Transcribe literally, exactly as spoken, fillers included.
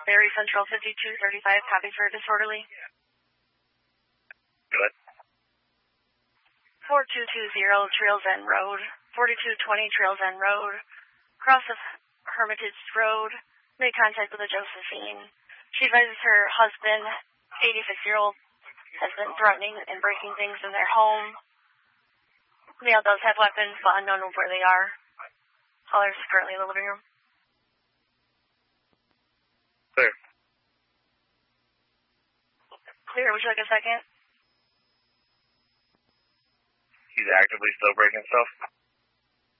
Barry Central fifty-two thirty-five, copy for disorderly. Good. four two two zero Trails End Road, forty-two twenty Trails End Road, cross of Hermitage Road, made contact with a Josephine. She advises her husband, eighty-six-year-old, has been threatening and breaking things in their home. Male does have weapons, but unknown of where they are. Caller is currently in the living room. Clear. Clear, would you like a second? He's actively still breaking stuff?